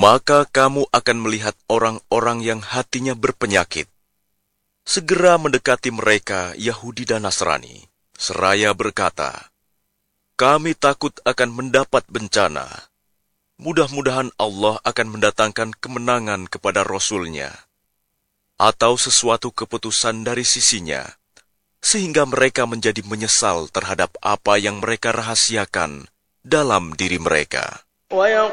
maka kamu akan melihat orang-orang yang hatinya berpenyakit. Segera mendekati mereka Yahudi dan Nasrani, seraya berkata, "Kami takut akan mendapat bencana. Mudah-mudahan Allah akan mendatangkan kemenangan kepada Rasul-Nya, atau sesuatu keputusan dari sisinya, sehingga mereka menjadi menyesal terhadap apa yang mereka rahasiakan dalam diri mereka."